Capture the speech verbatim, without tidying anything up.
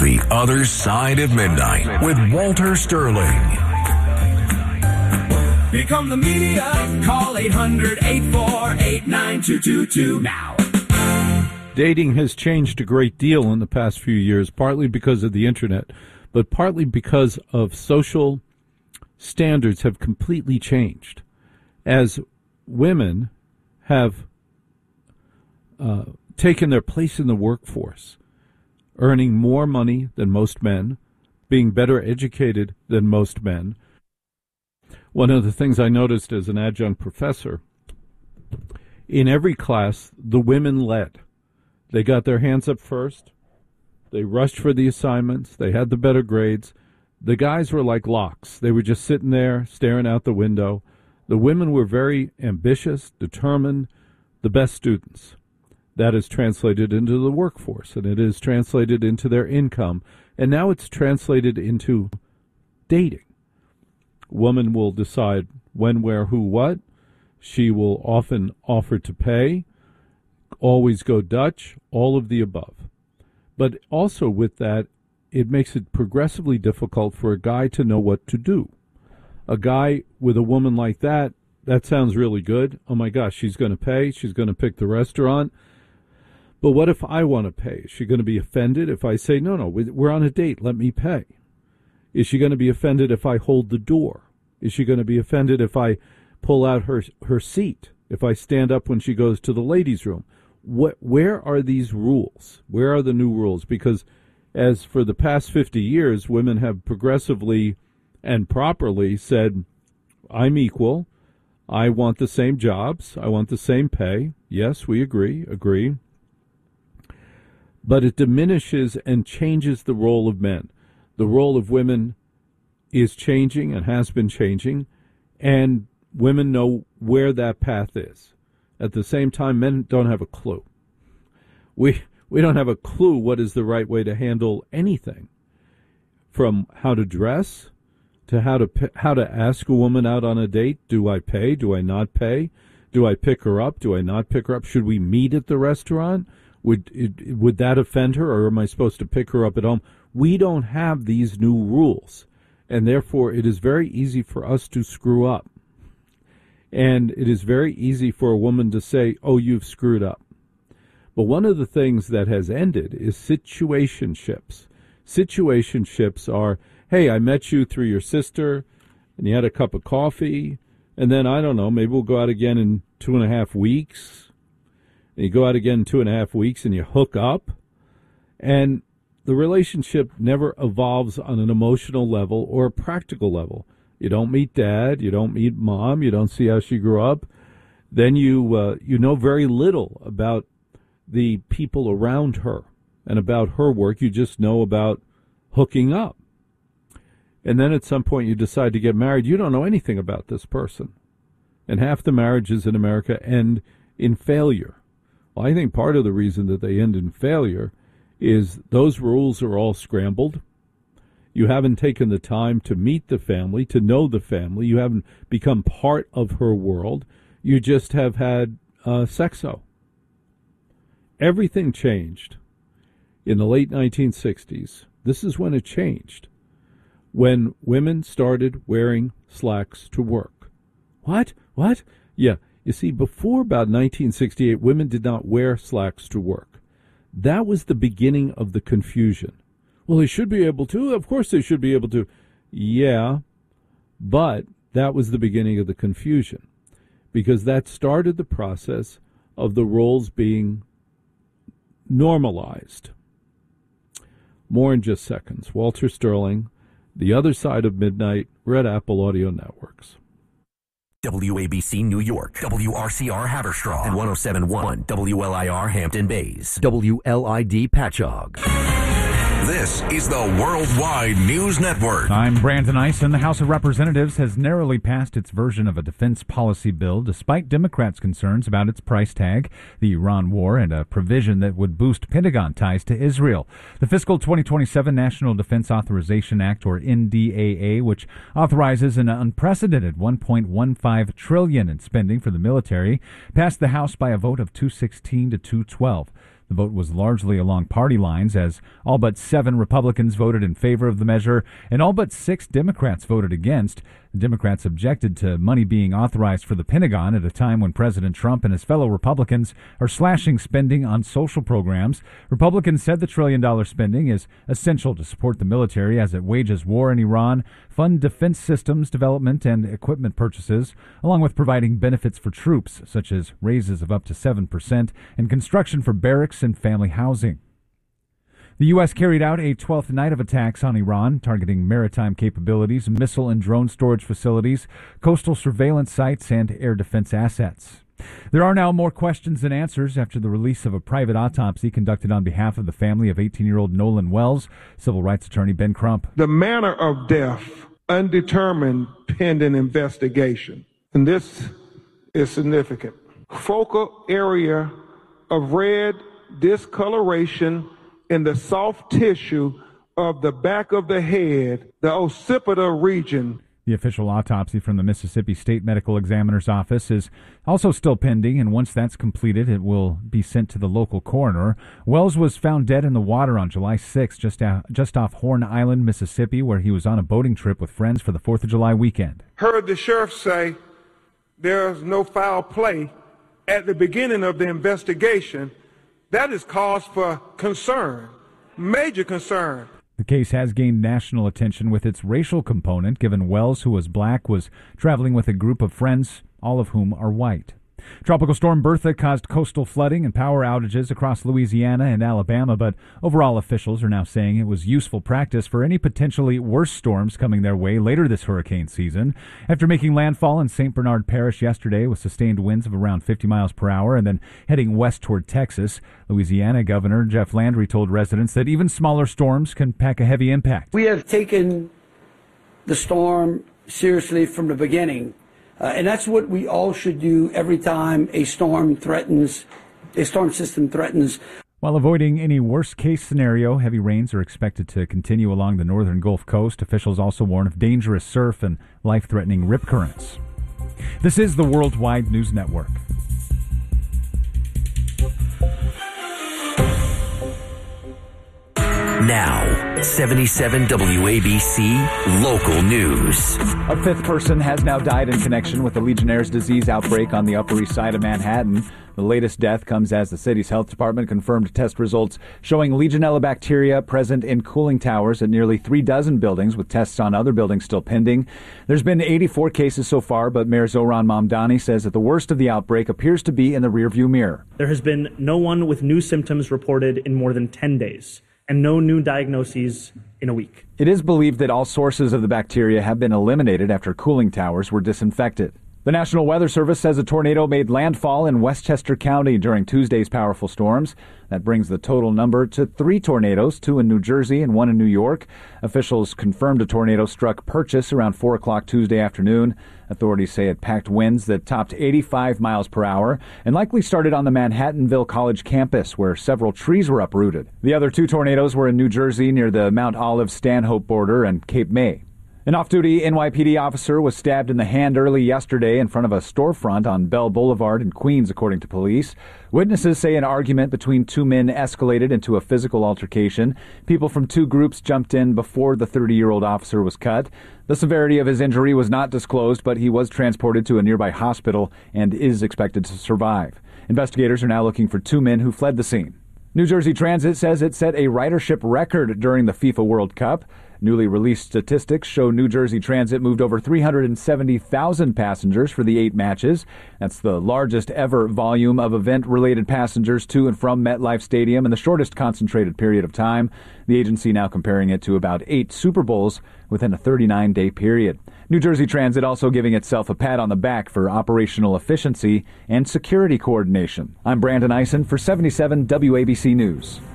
The Other Side of Midnight with Walter Sterling. Become the media. Call eight hundred, eight four eight, nine two two two now. Dating has changed a great deal in the past few years, partly because of the internet, but partly because of social standards have completely changed. As women have uh, taken their place in the workforce, earning more money than most men, being better educated than most men. One of the things I noticed as an adjunct professor, in every class, the women led. They got their hands up first. They rushed for the assignments. They had the better grades. The guys were like locks. They were just sitting there, staring out the window. The women were very ambitious, determined, the best students. That is translated into the workforce, and it is translated into their income. And now it's translated into dating. Woman will decide when, where, who, what. She will often offer to pay, always go Dutch, all of the above. But also with that, it makes it progressively difficult for a guy to know what to do. A guy with a woman like that, that sounds really good. Oh my gosh, she's going to pay, she's going to pick the restaurant. But what if I want to pay? Is she going to be offended if I say, no, no, we're on a date, let me pay? Is she going to be offended if I hold the door? Is she going to be offended if I pull out her her seat, if I stand up when she goes to the ladies' room? What, where are these rules? Where are the new rules? Because as for the past fifty years, women have progressively and properly said, I'm equal. I want the same jobs. I want the same pay. Yes, we agree, agree. But it diminishes and changes the role of men. The role of women is changing and has been changing, and women know where that path is. At the same time, men don't have a clue. We we don't have a clue what is the right way to handle anything, from how to dress to how to how to ask a woman out on a date. Do I pay? Do I not pay? Do I pick her up? Do I not pick her up? Should we meet at the restaurant? Would it, would that offend her, or am I supposed to pick her up at home? We don't have these new rules, and therefore it is very easy for us to screw up. And it is very easy for a woman to say, oh, you've screwed up. But one of the things that has ended is situationships. Situationships are, hey, I met you through your sister, and you had a cup of coffee, and then, I don't know, maybe we'll go out again in two and a half weeks. And you go out again in two and a half weeks, and you hook up. And the relationship never evolves on an emotional level or a practical level. You don't meet dad, you don't meet mom, you don't see how she grew up. Then you uh, you know very little about the people around her and about her work. You just know about hooking up. And then at some point you decide to get married. You don't know anything about this person. And half the marriages in America end in failure. Well, I think part of the reason that they end in failure is those rules are all scrambled. You haven't taken the time to meet the family, to know the family. You haven't become part of her world. You just have had uh, sexo. Everything changed in the late nineteen sixties. This is when it changed, when women started wearing slacks to work. What? What? Yeah. You see, before about nineteen sixty-eight, women did not wear slacks to work. That was the beginning of the confusion. Well, they should be able to. Of course they should be able to. Yeah, but that was the beginning of the confusion, because that started the process of the roles being normalized. More in just seconds. Walter Sterling, The Other Side of Midnight, Red Apple Audio Networks. W A B C New York, W R C R Haverstraw, and one oh seven point one W L I R Hampton Bays, W L I D Patchogue. This is the Worldwide News Network. I'm Brandon Ice, and the House of Representatives has narrowly passed its version of a defense policy bill despite Democrats' concerns about its price tag, the Iran war, and a provision that would boost Pentagon ties to Israel. The fiscal twenty twenty-seven National Defense Authorization Act, or N D A A, which authorizes an unprecedented one point one five trillion dollars in spending for the military, passed the House by a vote of two sixteen to two twelve. The vote was largely along party lines, as all but seven Republicans voted in favor of the measure and all but six Democrats voted against. The Democrats objected to money being authorized for the Pentagon at a time when President Trump and his fellow Republicans are slashing spending on social programs. Republicans said the trillion-dollar spending is essential to support the military as it wages war in Iran, fund defense systems development and equipment purchases, along with providing benefits for troops, such as raises of up to seven percent and construction for barracks and family housing. The U S carried out a twelfth night of attacks on Iran, targeting maritime capabilities, missile and drone storage facilities, coastal surveillance sites, and air defense assets. There are now more questions than answers after the release of a private autopsy conducted on behalf of the family of eighteen-year-old Nolan Wells. Civil rights attorney Ben Crump. The manner of death, undetermined pending investigation. And this is significant. Focal area of red discoloration in the soft tissue of the back of the head, the occipital region. The official autopsy from the Mississippi State Medical Examiner's Office is also still pending, and once that's completed, it will be sent to the local coroner. Wells was found dead in the water on July sixth, just, out, just off Horn Island, Mississippi, where he was on a boating trip with friends for the fourth of July weekend. Heard the sheriff say there's no foul play at the beginning of the investigation. That is cause for concern, major concern. The case has gained national attention with its racial component, given Wells, who was black, was traveling with a group of friends, all of whom are white. Tropical Storm Bertha caused coastal flooding and power outages across Louisiana and Alabama, but overall officials are now saying it was useful practice for any potentially worse storms coming their way later this hurricane season. After making landfall in Saint Bernard Parish yesterday with sustained winds of around fifty miles per hour and then heading west toward Texas, Louisiana Governor Jeff Landry told residents that even smaller storms can pack a heavy impact. We have taken the storm seriously from the beginning. Uh, and that's what we all should do every time a storm threatens, a storm system threatens. While avoiding any worst-case scenario, heavy rains are expected to continue along the northern Gulf Coast. Officials also warn of dangerous surf and life-threatening rip currents. This is the Worldwide News Network. Now, seventy-seven W A B C Local News. A fifth person has now died in connection with the Legionnaire's disease outbreak on the Upper East Side of Manhattan. The latest death comes as the city's health department confirmed test results showing Legionella bacteria present in cooling towers at nearly three dozen buildings, with tests on other buildings still pending. There's been eighty-four cases so far, but Mayor Zohran Mamdani says that the worst of the outbreak appears to be in the rearview mirror. There has been no one with new symptoms reported in more than ten days. And no new diagnoses in a week. It is believed that all sources of the bacteria have been eliminated after cooling towers were disinfected. The National Weather Service says a tornado made landfall in Westchester County during Tuesday's powerful storms. That brings the total number to three tornadoes, two in New Jersey and one in New York. Officials confirmed a tornado struck Purchase around four o'clock Tuesday afternoon. Authorities say it packed winds that topped eighty-five miles per hour and likely started on the Manhattanville College campus, where several trees were uprooted. The other two tornadoes were in New Jersey near the Mount Olive-Stanhope border and Cape May. An off-duty N Y P D officer was stabbed in the hand early yesterday in front of a storefront on Bell Boulevard in Queens, according to police. Witnesses say an argument between two men escalated into a physical altercation. People from two groups jumped in before the thirty-year-old officer was cut. The severity of his injury was not disclosed, but he was transported to a nearby hospital and is expected to survive. Investigators are now looking for two men who fled the scene. New Jersey Transit says it set a ridership record during the FIFA World Cup. Newly released statistics show New Jersey Transit moved over three hundred seventy thousand passengers for the eight matches. That's the largest ever volume of event-related passengers to and from MetLife Stadium in the shortest concentrated period of time. The agency now comparing it to about eight Super Bowls within a thirty-nine day period. New Jersey Transit also giving itself a pat on the back for operational efficiency and security coordination. I'm Brandon Eisen for seventy-seven W A B C News.